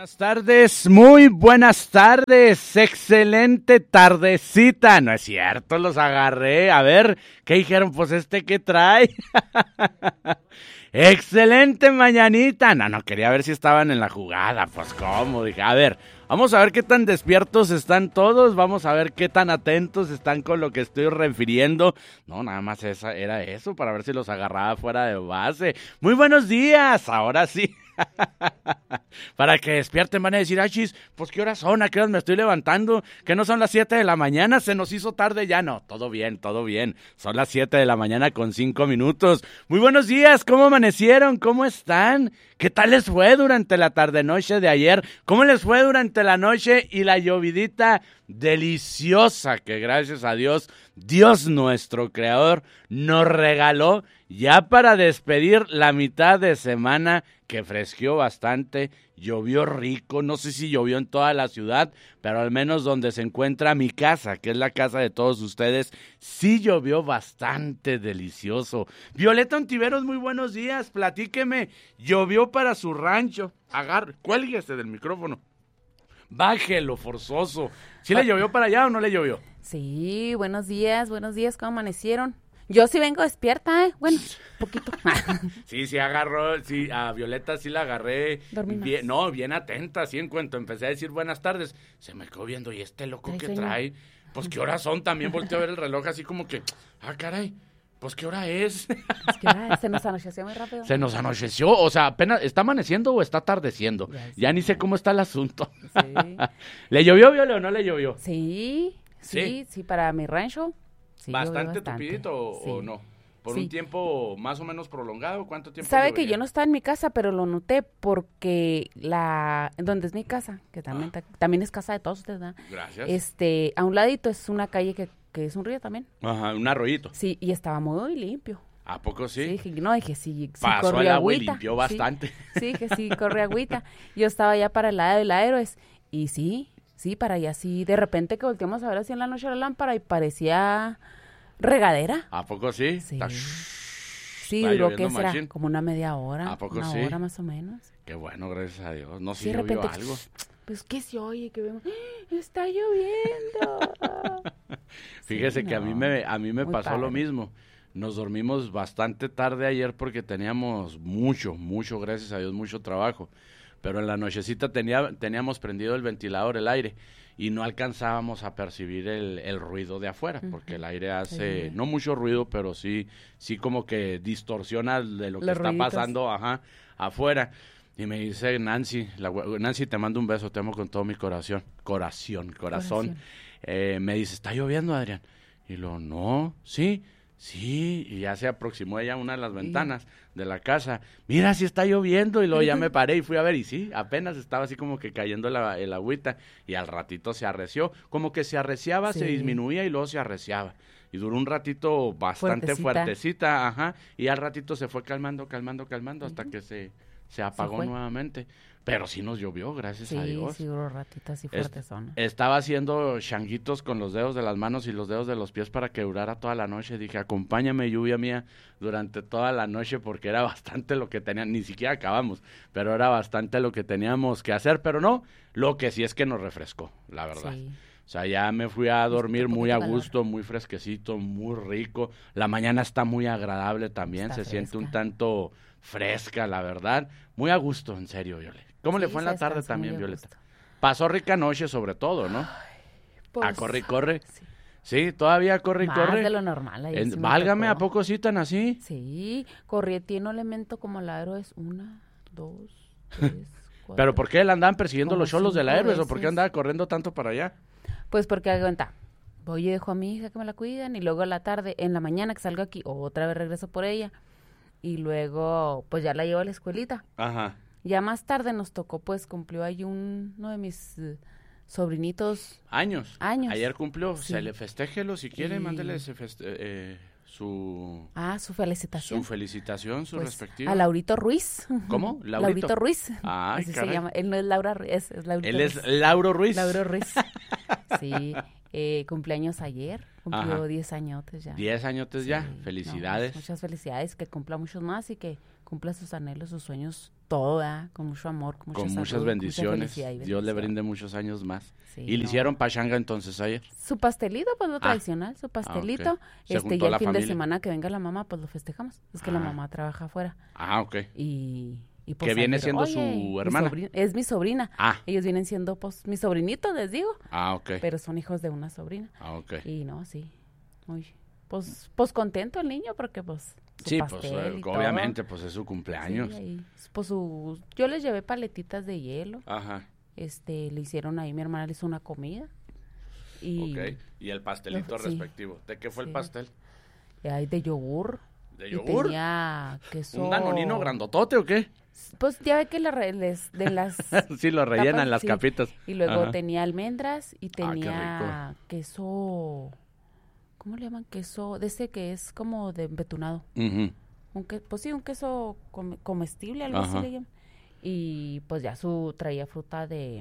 Buenas tardes, muy buenas tardes, excelente tardecita. No es cierto, los agarré. A ver, ¿qué dijeron? Pues ¿qué trae? Excelente mañanita. No, quería ver si estaban en la jugada. Pues cómo, dije, a ver, vamos a ver qué tan despiertos están todos, vamos a ver qué tan atentos están con lo que estoy refiriendo. No, nada más era eso, para ver si los agarraba fuera de base. Muy buenos días, ahora sí. Para que despierten, van a decir, chis, pues qué horas son, a qué horas me estoy levantando, que no son las 7 de la mañana, se nos hizo tarde ya. No, todo bien, son las 7 de la mañana con 5 minutos. Muy buenos días, ¿cómo amanecieron? ¿Cómo están? ¿Qué tal les fue durante la tarde-noche de ayer? ¿Cómo les fue durante la noche y la llovidita deliciosa que gracias a Dios, Dios nuestro creador, nos regaló ya para despedir la mitad de semana, que fresqueó bastante, llovió rico, no sé si llovió en toda la ciudad, pero al menos donde se encuentra mi casa, que es la casa de todos ustedes, sí llovió bastante delicioso. Violeta Ontiveros, muy buenos días, platíqueme, llovió para su rancho, cuélguese del micrófono. Bájelo, forzoso. ¿Sí le llovió para allá o no le llovió? Sí, buenos días, ¿cómo amanecieron? Yo sí vengo despierta, bueno, poquito. Sí, agarró, sí, a Violeta sí la agarré. Bien, bien atenta, sí, en cuanto empecé a decir buenas tardes, se me quedó viendo, ¿y este loco qué trae? Pues, ¿qué horas son? También volteé a ver el reloj así como que, caray, pues, ¿qué hora es? Pues, ¿qué hora es? Se nos anocheció muy rápido. Se nos anocheció, o sea, apenas, ¿está amaneciendo o está atardeciendo? Ya ni sé cómo está el asunto. Sí. ¿Le llovió, Viole, o no le llovió? Sí, para mi rancho. Sí, ¿Bastante tupidito o no? ¿Por un tiempo más o menos prolongado? ¿Cuánto tiempo? Sabe que yo no estaba en mi casa, pero lo noté porque donde es mi casa, que también es casa de todos ustedes, ¿verdad? Gracias. A un ladito es una calle que es un río también. Ajá, un arroyito. Sí, y estaba muy limpio. ¿A poco sí? Sí, dije, sí pasó corre el agua agüita. Y limpió bastante. Sí, que sí corre agüita. Yo estaba allá para el lado del Héroes y sí, para allá sí. De repente que volteamos a ver así en la noche la lámpara y parecía regadera. ¿A poco sí? Sí, duró, ¿qué será? Como una media hora. ¿A poco una sí? hora más o menos. Qué bueno, gracias a Dios. No, sí de llovió repente, algo. Pues, ¿qué se oye? Que vemos, está lloviendo. Fíjese que a mí me pasó padre. Lo mismo. Nos dormimos bastante tarde ayer porque teníamos mucho, gracias a Dios, mucho trabajo. Pero en la nochecita teníamos prendido el ventilador, el aire, y no alcanzábamos a percibir el ruido de afuera, porque el aire hace, no mucho ruido, pero sí como que distorsiona de lo que está pasando afuera. Y me dice Nancy, Nancy, te mando un beso, te amo con todo mi corazón. Me dice, ¿está lloviendo, Adrián? Y luego, no, sí, y ya se aproximó ella a una de las ventanas de la casa. Mira, sí está lloviendo, y luego ya me paré y fui a ver, y sí, apenas estaba así como que cayendo el agüita, y al ratito se arreció, como que se arreciaba, se disminuía y luego se arreciaba. Y duró un ratito bastante fuertecita, y al ratito se fue calmando, hasta que se apagó nuevamente. Pero sí nos llovió, gracias a Dios. Sí, duró ratito así fuertezona. Estaba haciendo changuitos con los dedos de las manos y los dedos de los pies para que durara toda la noche. Dije, acompáñame, lluvia mía, durante toda la noche, porque era bastante lo que teníamos, ni siquiera acabamos, pero era bastante lo que teníamos que hacer. Pero no, lo que sí es que nos refrescó, la verdad. Sí. O sea, ya me fui a dormir muy a gusto, muy fresquecito, muy rico. La mañana está muy agradable también, se siente un tanto fresca, la verdad. Muy a gusto, en serio, Violeta. ¿Cómo le fue en la tarde también, Violeta? Pasó rica noche sobre todo, ¿no? Pues, corre. Sí, todavía corre. Más de lo normal. Válgame, ¿a poco sí tan así? Sí, corrí, tiene un elemento como el aero, es 1, 2, 3, 4. ¿Pero por qué le andaban persiguiendo los cholos de la Héroes o por qué andaba corriendo tanto para allá? Pues porque aguanta. Voy y dejo a mi hija que me la cuidan y luego a la tarde, en la mañana que salgo aquí, otra vez regreso por ella y luego pues ya la llevo a la escuelita. Ajá. Ya más tarde nos tocó, pues cumplió ahí uno de mis sobrinitos. Años. Ayer cumplió, sí. Se le festéjelo si quiere, mándele su felicitación, su pues, respectiva. A Laurito Ruiz. ¿Cómo? Laurito Ruiz. Ay, así caray. se llama. Él no es Laura Ruiz, es Laurito Él Ruiz. es Lauro Ruiz. Lauro Ruiz. Sí. Cumpleaños ayer, cumplió 10 añotes ya. 10 añotes ya, felicidades. No, muchas felicidades, que cumpla muchos más y que cumpla sus anhelos, sus sueños, todo, ¿verdad? Con mucho amor, con mucha Con salud, muchas bendiciones. mucha felicidad y Dios le bendición. brinde muchos años más. Sí, ¿Y le no. hicieron pachanga entonces ayer? Su pastelito, pues lo tradicional, su ok. pastelito. Se Ya juntó el la fin de familia. semana que venga la mamá, pues lo festejamos. Es que la Ah. mamá trabaja afuera. Ah, ok. Y pues Que viene ayer, siendo oye, su mi hermana. es mi sobrina. Ah, Ellos vienen siendo, pues, mis sobrinitos, les digo. ah, ok. Pero son hijos de una sobrina. Ah, ok. Y no, sí. Muy, pues contento el niño porque, pues, su Sí, pues pastel y todo. obviamente, pues es su cumpleaños. Sí, ahí, pues yo les llevé paletitas de hielo. Ajá, Le hicieron ahí, mi hermana le hizo una comida. Y ok. Y el pastelito sí. respectivo. ¿De qué fue el Sí. pastel? hay de yogur. ¿De Y yogur? tenía queso. ¿Un danonino grandotote o qué? Pues ya ve que de las Sí, lo rellenan tapas, las sí. capitas. Y luego Ajá. tenía almendras y qué tenía queso, ¿cómo le llaman? Queso, de ese que es como de embetunado. Ujú. Pues sí, un queso comestible, algo Ajá. así le llaman. Y pues ya traía fruta de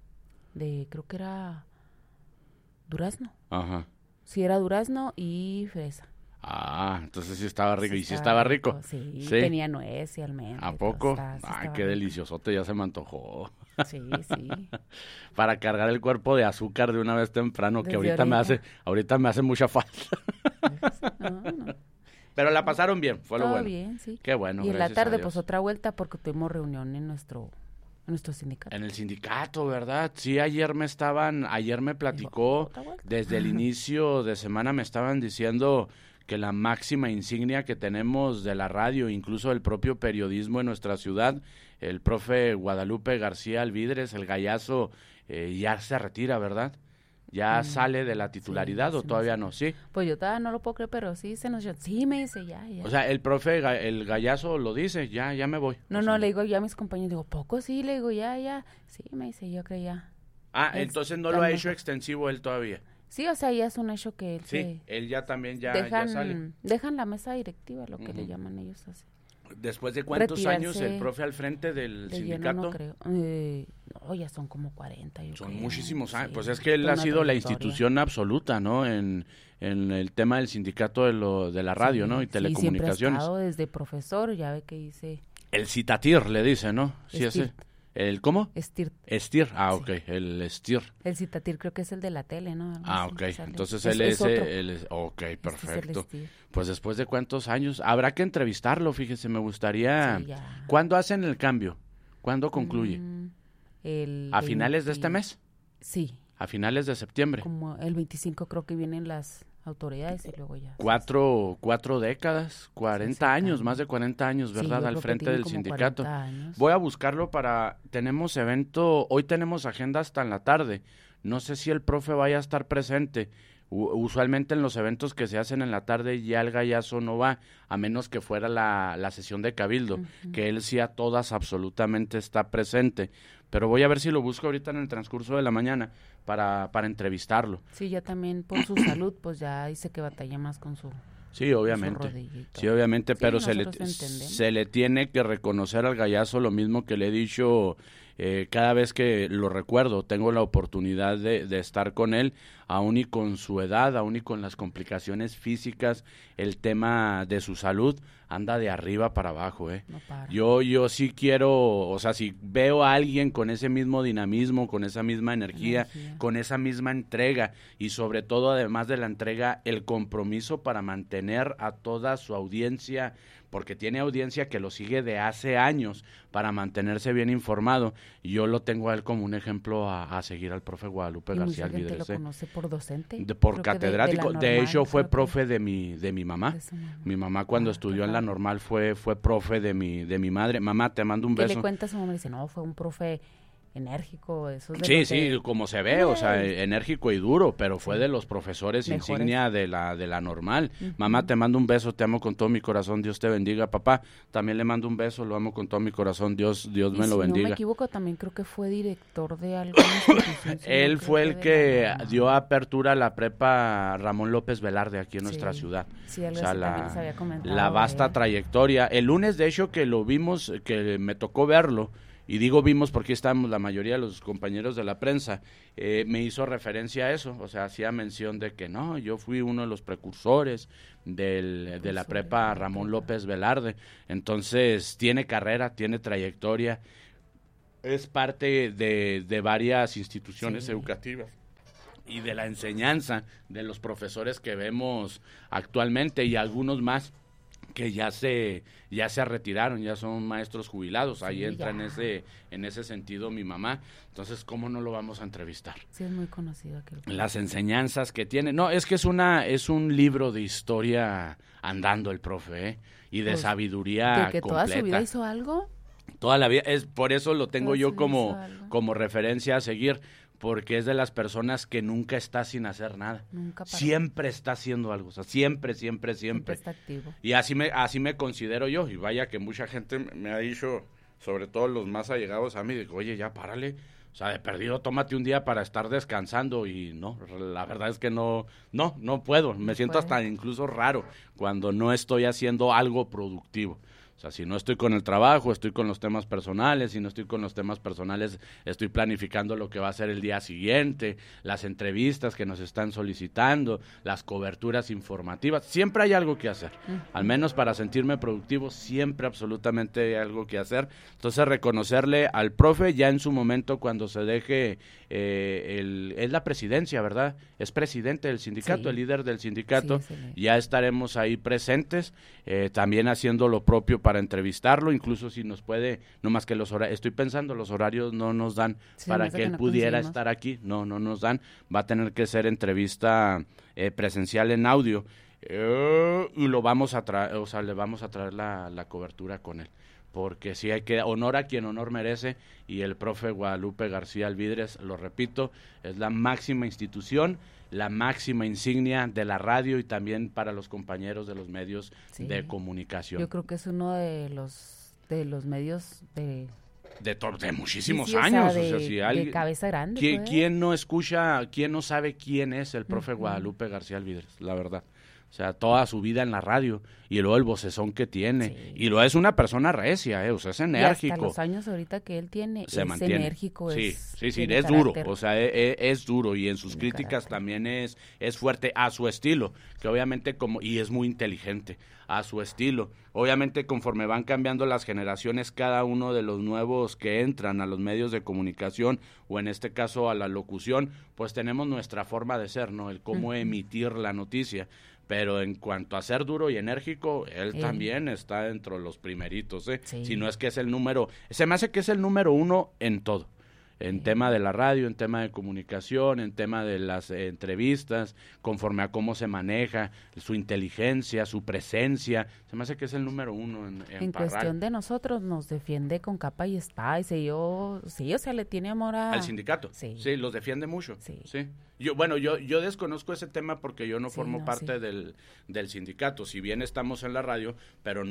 creo que era durazno. Ajá. Sí, era durazno y fresa. Ah, entonces sí estaba rico. Sí, ¿Y sí estaba rico? Sí, Sí. tenía nuez y almendras. ¿A y todo, poco? sí Ay, estaba qué rico. deliciosote, ya se me antojó. Sí, sí. Para cargar el cuerpo de azúcar de una vez temprano, que Desde ahorita me hace mucha falta. No, no. Pero la pasaron bien, fue lo Todo bueno. bien, sí. Qué bueno, Y en la gracias a tarde, Dios. pues otra vuelta porque tuvimos reunión en nuestro sindicato. En el sindicato, ¿verdad? Sí, ayer me platicó, Otra vuelta. desde el inicio de semana me estaban diciendo que la máxima insignia que tenemos de la radio, incluso del propio periodismo en nuestra ciudad, el profe Guadalupe García Alvidres, el gallazo, ya se retira, ¿verdad? ¿Ya sale de la titularidad sí, o se todavía nos- no? Sí. Pues yo todavía no lo puedo creer, pero sí sí me dice ya. O sea, el profe, el gallazo lo dice, ya me voy. No, O no, sea, le digo ya a mis compañeros, digo, ¿poco? Sí, le digo, ya. Sí, me dice, yo creo ya. Ah, es entonces no lo ha tan hecho mejor. extensivo él todavía. Sí, o sea, ya es un hecho que él Sí, él ya también ya sale. dejan la mesa directiva, lo que le Ujú. llaman ellos así. ¿Después de cuántos Retirarse años el profe al frente del De sindicato? lleno no creo. No, ya son como 40, yo Son creo. muchísimos años. Sí, Pues es que él toda ha una sido la trayectoria. institución absoluta, ¿no? En el tema del sindicato de la radio, Sí, ¿no? Y sí, siempre ha telecomunicaciones. estado desde profesor, ya ve que dice El Citatir le dice, ¿no? Sí, ese. Stirt. ¿El cómo? Stirt. Estir. Ah, Sí. ok. El Estir. El Citatir creo que es el de la tele, ¿no? Algo Ah, así, ok. sale. Entonces Es- él es es, otro. ok, Este es el perfecto. Stirt. Pues después de cuántos años, habrá que entrevistarlo, fíjese, me gustaría. Sí, ya. ¿Cuándo hacen el cambio? ¿Cuándo concluye? ¿A finales de este mes? Sí, A finales de septiembre. como el 25 creo que vienen las autoridades y luego ya. Cuatro décadas, 40 años, años. más de 40 años, Sí, ¿verdad? yo Al creo que frente tienen del como sindicato. 40 años. Voy a buscarlo tenemos evento, hoy tenemos agenda hasta en la tarde. No sé si el profe vaya a estar presente. Usualmente en los eventos que se hacen en la tarde ya el gallazo no va, a menos que fuera la sesión de cabildo, que él sí a todas absolutamente está presente. Pero voy a ver si lo busco ahorita en el transcurso de la mañana para entrevistarlo. Sí, ya también por su salud, pues ya dice que batalla más con su Sí, obviamente. rodilla y todo. Sí, obviamente, Sí, pero nosotros entendemos. se le tiene que reconocer al gallazo lo mismo que le he dicho cada vez que lo recuerdo. Tengo la oportunidad de estar con él, aún y con su edad, aún y con las complicaciones físicas, el tema de su salud anda de arriba para abajo, No para. Yo sí quiero, o sea, si veo a alguien con ese mismo dinamismo, con esa misma energía, con esa misma entrega y sobre todo, además de la entrega, el compromiso para mantener a toda su audiencia, porque tiene audiencia que lo sigue de hace años para mantenerse bien informado. Y yo lo tengo a él como un ejemplo a seguir al profe Guadalupe Y García mucha gente Alvidres. lo conoce por docente. Por creo que catedrático. la De normal, hecho, fue creo que profe de mi mamá. de su mamá. Mi mamá cuando Ah, estudió qué en la padre. normal fue profe de mi madre. Mamá, te mando un ¿Qué beso. le cuenta a su mamá? Le dice, no, fue un profe enérgico. Eso es de Sí, los sí, de- como se ve, o sea, Ey. enérgico y duro, pero fue Sí. de los profesores Mejores. insignia de la normal. Ujú. Mamá, te mando un beso, te amo con todo mi corazón, Dios te bendiga. Papá, también le mando un beso, lo amo con todo mi corazón, Dios Y me lo si no me bendiga. equivoco, también creo que fue director de alguna institución. si no Él creo fue el de que la normal. dio apertura a la prepa Ramón López Velarde aquí en nuestra Sí. ciudad. Sí, algo O sea, así también les había comentado la vasta de él. trayectoria. El lunes, de hecho, que lo vimos, que me tocó verlo, y digo vimos porque estábamos la mayoría de los compañeros de la prensa, me hizo referencia a eso, o sea, hacía mención de que no, yo fui uno de los precursores de la prepa Ramón López Velarde, entonces tiene carrera, tiene trayectoria, es parte de varias instituciones educativas y de la enseñanza de los profesores que vemos actualmente y algunos más que ya se retiraron, ya son maestros jubilados, ahí entra en ese sentido mi mamá, entonces ¿cómo no lo vamos a entrevistar? Sí, es muy conocido aquel. Las enseñanzas que tiene, no, es que es un libro de historia andando el profe, y de sabiduría ¿De que completa. toda su vida hizo algo? Toda la vida, por eso lo tengo yo como referencia a seguir, porque es de las personas que nunca está sin hacer nada. Nunca paró. Siempre está haciendo algo, o sea, siempre. Siempre está activo. Y así me considero yo, y vaya que mucha gente me ha dicho, sobre todo los más allegados a mí, digo, oye, ya párale, o sea, de perdido, tómate un día para estar descansando, y no, la verdad es que no puedo, me siento hasta incluso raro cuando no estoy haciendo algo productivo. O sea, si no estoy con el trabajo, estoy con los temas personales, si no estoy con los temas personales, estoy planificando lo que va a ser el día siguiente, las entrevistas que nos están solicitando, las coberturas informativas, siempre hay algo que hacer, al menos para sentirme productivo, siempre absolutamente hay algo que hacer, entonces reconocerle al profe ya en su momento cuando se deje, es la presidencia, ¿verdad? Es presidente del sindicato, el líder del sindicato, ya estaremos ahí presentes, también haciendo lo propio para entrevistarlo, incluso si nos puede, no más que los horarios, estoy pensando, los horarios no nos dan para que él pudiera estar aquí, no nos dan, va a tener que ser entrevista presencial en audio, y lo vamos a traer, o sea, le vamos a traer la cobertura con él, porque sí hay que, honor a quien honor merece, y el profe Guadalupe García Alvidres, lo repito, es la máxima institución, la máxima insignia de la radio y también para los compañeros de los medios de comunicación. Yo creo que es uno de los medios de muchísimos años, de cabeza grande. ¿Quién no escucha, quién no sabe quién es el profe Guadalupe García Alvidres? La verdad. O sea, toda su vida en la radio, y luego el vocesón que tiene, y luego es una persona recia, o sea, es enérgico. Y hasta los años ahorita que él tiene, se mantiene. Enérgico. Sí, es duro, o sea, es duro, y en sus críticas también es fuerte a su estilo, que obviamente y es muy inteligente, a su estilo. Obviamente conforme van cambiando las generaciones, cada uno de los nuevos que entran a los medios de comunicación, o en este caso a la locución, pues tenemos nuestra forma de ser, ¿no? El cómo emitir la noticia. Pero en cuanto a ser duro y enérgico, él también está dentro de los primeritos, si no es que es el número, se me hace que es el número uno en todo, en tema de la radio, en tema de comunicación, en tema de las entrevistas, conforme a cómo se maneja, su inteligencia, su presencia, se me hace que es el número uno en cuestión de nosotros, nos defiende con capa y espada, y o sea, le tiene amor al sindicato, sí, los defiende mucho, sí. Yo desconozco ese tema porque yo no formo parte del sindicato, si bien estamos en la radio, pero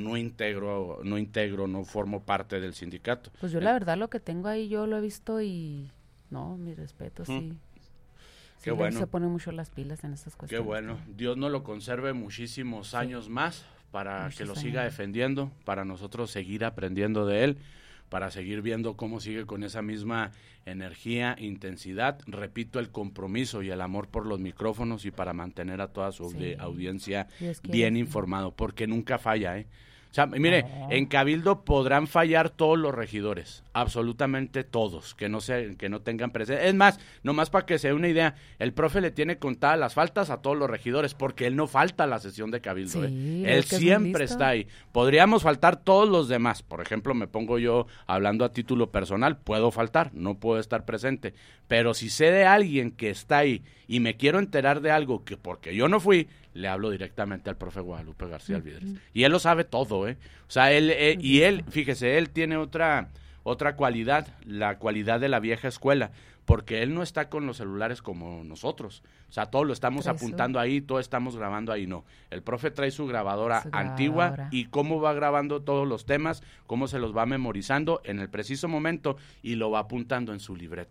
no formo parte del sindicato. Pues yo la verdad lo que tengo ahí, yo lo he visto y mi respeto, sí. Qué bueno. Se pone mucho las pilas en esas cuestiones. Qué bueno, Dios nos lo conserve muchísimos años más para que lo siga defendiendo, para nosotros seguir aprendiendo de él, para seguir viendo cómo sigue con esa misma energía, intensidad, repito, el compromiso y el amor por los micrófonos, y para mantener a toda su audiencia bien informado, porque nunca falla, O sea, mire, en Cabildo podrán fallar todos los regidores, absolutamente todos, que no tengan presencia. Es más, nomás para que se dé una idea, el profe le tiene contadas las faltas a todos los regidores, porque él no falta a la sesión de Cabildo, Él siempre está ahí. Podríamos faltar todos los demás, por ejemplo, me pongo yo hablando a título personal, puedo faltar, no puedo estar presente, pero si sé de alguien que está ahí y me quiero enterar de algo que porque yo no fui, le hablo directamente al profe Guadalupe García Alvidres. Y él lo sabe todo, O sea, él, fíjese, él tiene otra cualidad, la cualidad de la vieja escuela, porque él no está con los celulares como nosotros. O sea, todo lo estamos apuntando ahí, todo estamos grabando ahí, no. El profe trae su grabadora antigua, y cómo va grabando todos los temas, cómo se los va memorizando en el preciso momento, y lo va apuntando en su libreta.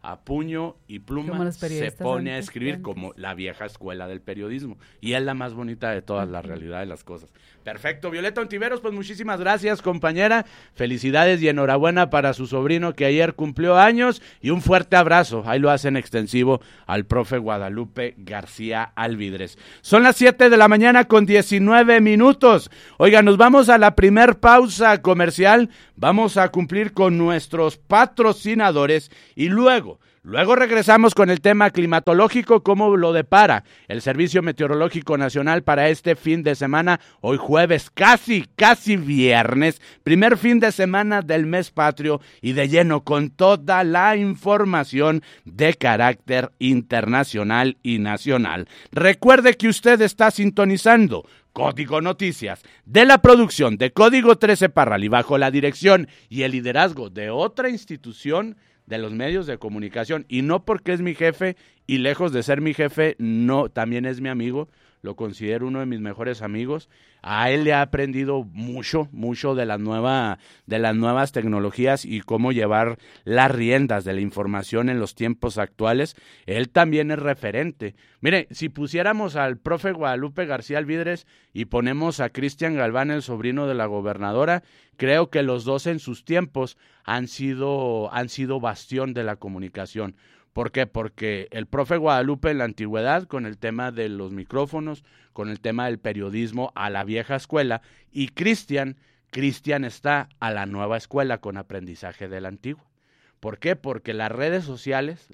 a puño y Como pluma los se periodistas pone a antes, escribir antes. como la vieja escuela del periodismo. Y es la más bonita de todas, la realidad de las cosas. Perfecto, Violeta Ontiveros, pues muchísimas gracias, compañera. Felicidades y enhorabuena para su sobrino que ayer cumplió años. Y un fuerte abrazo, ahí lo hacen extensivo al profe Guadalupe García Alvidres. Son las 7 de la mañana con 19 minutos. Oiga, nos vamos a la primer pausa comercial. Vamos a cumplir con nuestros patrocinadores y luego regresamos con el tema climatológico, cómo lo depara el Servicio Meteorológico Nacional para este fin de semana, hoy jueves, casi viernes, primer fin de semana del mes patrio y de lleno con toda la información de carácter internacional y nacional. Recuerde que usted está sintonizando Código Noticias, de la producción de Código 13 Parral y bajo la dirección y el liderazgo de otra institución de los medios de comunicación, y no porque es mi jefe, y lejos de ser mi jefe, no, también es mi amigo, lo considero uno de mis mejores amigos. A él le he aprendido mucho de las nuevas tecnologías y cómo llevar las riendas de la información en los tiempos actuales. Él también es referente. Mire, si pusiéramos al profe Guadalupe García Alvidres y ponemos a Cristian Galván, el sobrino de la gobernadora, creo que los dos en sus tiempos han sido bastión de la comunicación. ¿Por qué? Porque el profe Guadalupe en la antigüedad, con el tema de los micrófonos, con el tema del periodismo a la vieja escuela, y Cristian está a la nueva escuela con aprendizaje de la antigua. ¿Por qué? Porque las redes sociales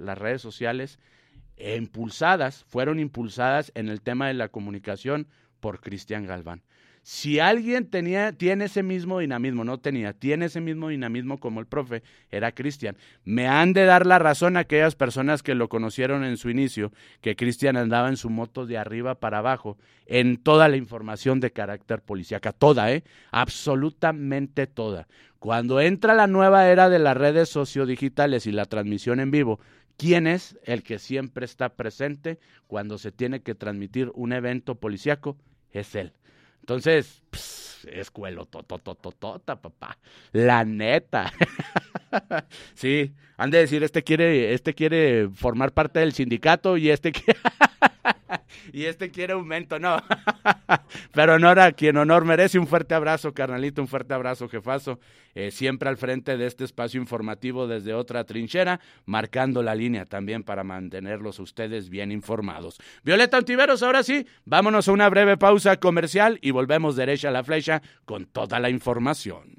fueron impulsadas en el tema de la comunicación por Cristian Galván. Si alguien tiene ese mismo dinamismo, tiene ese mismo dinamismo como el profe, era Cristian. Me han de dar la razón a aquellas personas que lo conocieron en su inicio, que Cristian andaba en su moto de arriba para abajo, en toda la información de carácter policíaca, toda, absolutamente toda. Cuando entra la nueva era de las redes sociodigitales y la transmisión en vivo, ¿quién es el que siempre está presente cuando se tiene que transmitir un evento policíaco? Es él. Entonces, escuelo totototota, papá. La neta. Sí, han de decir, este quiere formar parte del sindicato y y este quiere aumento, no. Pero honor a quien honor merece. Un fuerte abrazo, carnalito, un fuerte abrazo, jefazo. Siempre al frente de este espacio informativo desde otra trinchera, marcando la línea también para mantenerlos a ustedes bien informados. Violeta Ontiveros, ahora sí, vámonos a una breve pausa comercial y volvemos derecha a la flecha con toda la información.